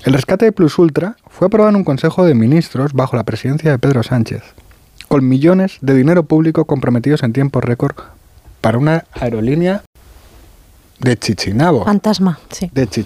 El rescate de Plus Ultra fue aprobado en un Consejo de Ministros bajo la presidencia de Pedro Sánchez, con millones de dinero público comprometidos en tiempo récord para una aerolínea de Chichinabo. Fantasma, sí.